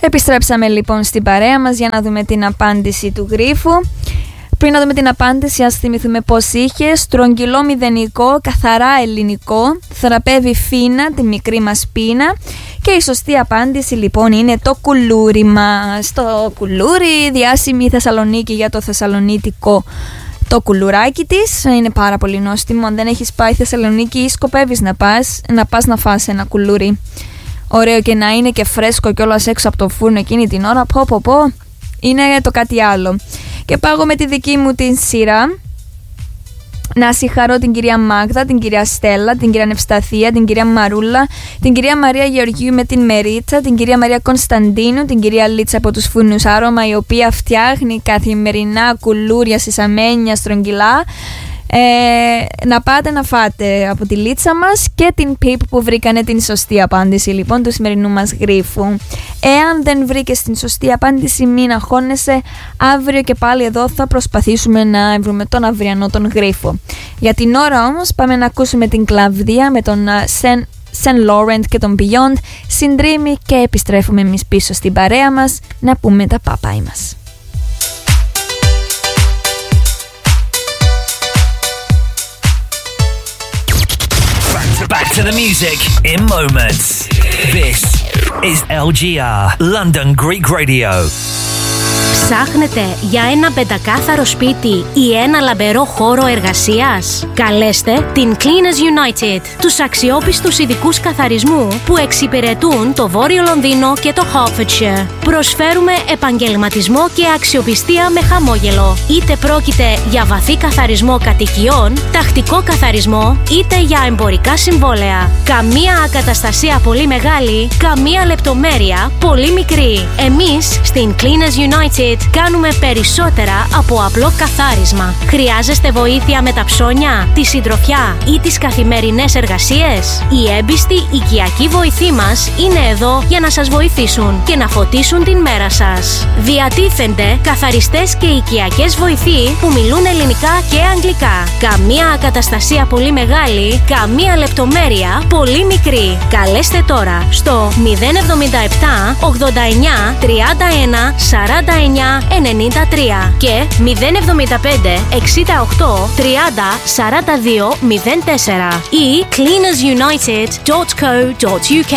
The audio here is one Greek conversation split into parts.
Επιστρέψαμε λοιπόν στην παρέα μας για να δούμε την απάντηση του γρίφου. Πριν να δούμε την απάντηση, ας θυμηθούμε πώς είχε. Στρογγυλό μηδενικό, καθαρά ελληνικό, θεραπεύει φίνα, τη μικρή μας πείνα. Και η σωστή απάντηση λοιπόν είναι το κουλούρι μας. Το κουλούρι, διάσημη Θεσσαλονίκη για το θεσσαλονίτικο το κουλουράκι της. Είναι πάρα πολύ νόστιμο. Αν δεν έχεις πάει Θεσσαλονίκη ή σκοπεύεις να πας να φας ένα κουλούρι ωραίο και να είναι και φρέσκο κιόλας έξω από το φούρνο εκείνη την ώρα, πω, είναι το κάτι άλλο. Και πάω με τη δική μου την σειρά. Να συγχαρώ την κυρία Μάγδα, την κυρία Στέλλα, την κυρία Νευσταθία, την κυρία Μαρούλα, την κυρία Μαρία Γεωργίου με την Μερίτσα, την κυρία Μαρία Κωνσταντίνου, την κυρία Λίτσα από τους Φούρνους Άρωμα, η οποία φτιάχνει καθημερινά κουλούρια, σισαμένια, στρογγυλά. Να πάτε να φάτε από τη Λίτσα μας και την Πιπ που βρήκανε την σωστή απάντηση λοιπόν του σημερινού μας γρίφου. Εάν δεν βρήκες την σωστή απάντηση, μην αγχώνεσαι. Αύριο και πάλι εδώ θα προσπαθήσουμε να βρούμε τον αυριανό τον γρίφο. Για την ώρα όμως πάμε να ακούσουμε την Κλαβδία με τον Saint Laurent και τον Beyond συντρίμη και επιστρέφουμε εμείς πίσω στην παρέα μας να πούμε τα παπάι μας. Back to the music in moments. This is LGR, London Greek Radio. Ψάχνετε για ένα πεντακάθαρο σπίτι ή ένα λαμπερό χώρο εργασίας? Καλέστε την Cleaners United, τους αξιόπιστους ειδικούς καθαρισμού που εξυπηρετούν το Βόρειο Λονδίνο και το Hertfordshire. Προσφέρουμε επαγγελματισμό και αξιοπιστία με χαμόγελο. Είτε πρόκειται για βαθύ καθαρισμό κατοικιών, τακτικό καθαρισμό, είτε για εμπορικά συμβόλαια. Καμία ακαταστασία πολύ μεγάλη, καμία λεπτομέρεια πολύ μικρή. Εμείς στην Cleaners United κάνουμε περισσότερα από απλό καθάρισμα. Χρειάζεστε βοήθεια με τα ψώνια, τη συντροφιά ή τις καθημερινές εργασίες? Οι έμπιστοι οικιακοί βοηθοί μας είναι εδώ για να σας βοηθήσουν και να φωτίσουν την μέρα σας. Διατίθενται καθαριστές και οικιακές βοηθοί που μιλούν ελληνικά και αγγλικά. Καμία ακαταστασία πολύ μεγάλη, καμία λεπτομέρεια πολύ μικρή. Καλέστε τώρα στο 077 89 31 49 93 και 075 68 30 42 04 ή cleanersunited.co.uk.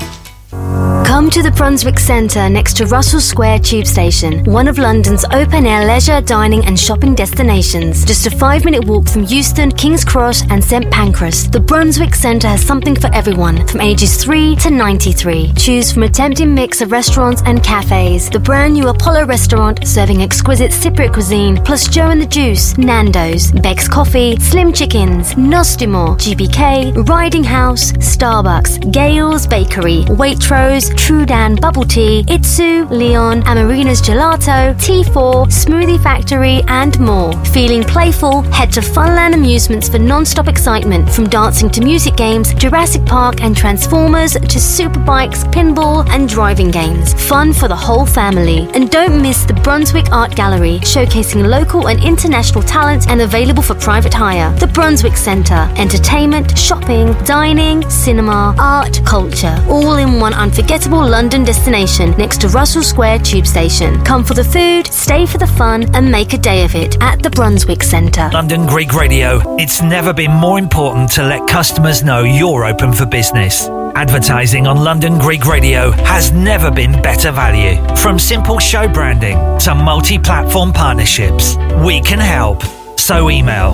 Come to the Brunswick Centre next to Russell Square Tube Station, one of London's open-air leisure, dining and shopping destinations. Just a 5-minute walk from Euston, King's Cross and St Pancras, the Brunswick Centre has something for everyone from ages 3 to 93. Choose from a tempting mix of restaurants and cafes. The brand new Apollo restaurant serving exquisite Cypriot cuisine, plus Joe and the Juice, Nando's, Beck's Coffee, Slim Chickens, Nostimor, GBK, Riding House, Starbucks, Gale's Bakery, Waitrose, Trudan Bubble Tea, Itsu, Leon, Amarina's Gelato, T4, Smoothie Factory and more. Feeling playful? Head to Funland Amusements for non-stop excitement, from dancing to music games, Jurassic Park and Transformers to superbikes, pinball and driving games. Fun for the whole family. And don't miss the Brunswick Art Gallery, showcasing local and international talent and available for private hire. The Brunswick Centre. Entertainment, shopping, dining, cinema, art, culture, all in one unforgettable London destination next to Russell Square Tube Station. Come for the food, stay for the fun and make a day of it at the Brunswick Centre. London Greek Radio. It's never been more important to let customers know you're open for business. Advertising on London Greek Radio has never been better value. From simple show branding to multi-platform partnerships, we can help. So email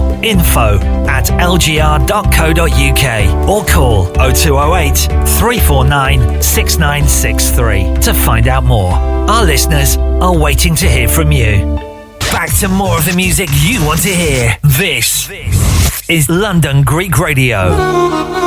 info@lgr.co.uk or call 0208 349 6963 to find out more. Our listeners are waiting to hear from you. Back to more of the music you want to hear. This is London Greek Radio.